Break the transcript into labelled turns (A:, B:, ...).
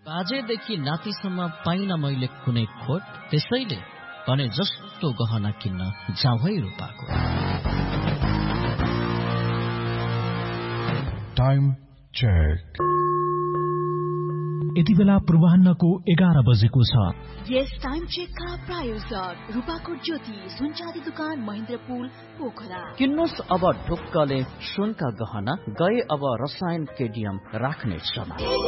A: बाजेदेखि नातिसम्म पाइन मैले कुनै खोट, त्यसैले भने जस्तो गहना किन्न जाउँ है रूपाको।
B: Time check.
C: यति बेला पूर्वाह्नको 11 बजेको छ।
D: यस टाइम चेकका प्रायोजक रूपाको ज्योति सुनचाँदी दुकान महेन्द्रपुर पोखरा।
A: किन्नुहोस् अब ढुक्कले सुनका गहना, गए अब रसायन केडियम राख्ने समय।